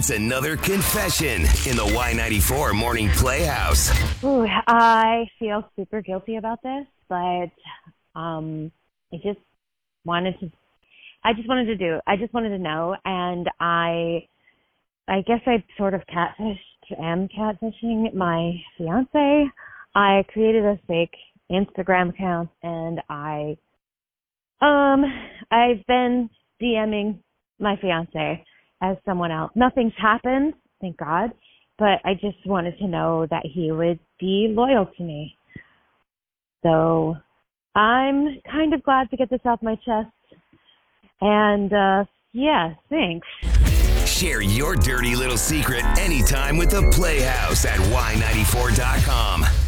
It's another confession in the Y94 Morning Playhouse. Ooh, I feel super guilty about this, but I just wanted to know, and I guess I sort of am catfishing my fiance. I created a fake Instagram account, and I've been DMing my fiance as someone else. Nothing's happened, thank God, but I just wanted to know that he would be loyal to me. So I'm kind of glad to get this off my chest. And, yeah, thanks. Share your dirty little secret anytime with the Playhouse at Y94.com.